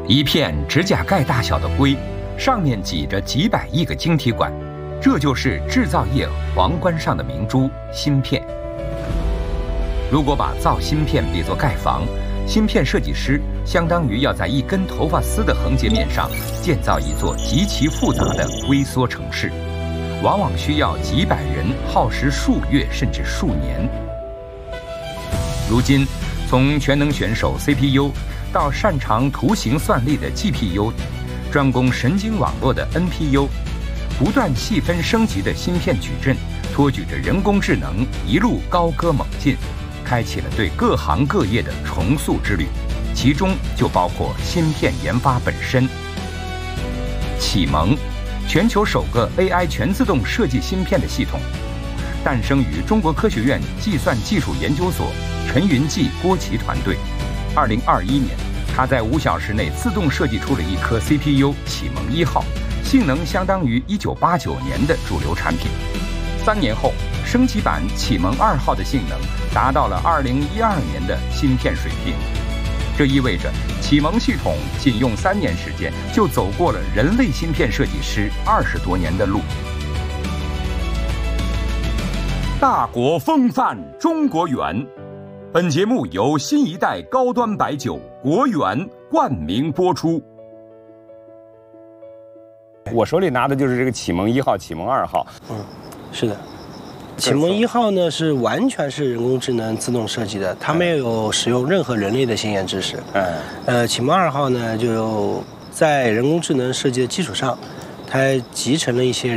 一片指甲盖大小的硅，上面挤着几百亿个晶体管，这就是制造业皇冠上的明珠——芯片。如果把造芯片比作盖房，芯片设计师相当于要在一根头发丝的横截面上建造一座极其复杂的微缩城市，往往需要几百人，耗时数月甚至数年。如今，从全能选手 CPU 到擅长图形算力的 GPU， 专攻神经网络的 NPU， 不断细分升级的芯片矩阵，托举着人工智能一路高歌猛进，开启了对各行各业的重塑之旅，其中就包括芯片研发本身。启蒙，全球首个 AI 全自动设计芯片的系统，诞生于中国科学院计算技术研究所陈云记、郭琦团队。2021年，他在5小时内自动设计出了一颗 CPU 启蒙1号，性能相当于1989年的主流产品。3年后，升级版启蒙2号的性能达到了2012年的芯片水平。这意味着启蒙系统仅用3年时间就走过了人类芯片设计师20多年的路。大国风范中国圆，本节目由新一代高端白酒国元冠名播出。 我手里拿的就是这个启蒙1号、启蒙2号。 是的。启蒙1号呢是完全是人工智能自动设计的，它没有使用任何人类的先验知识。启蒙2号呢就在人工智能设计的基础上，它集成了一些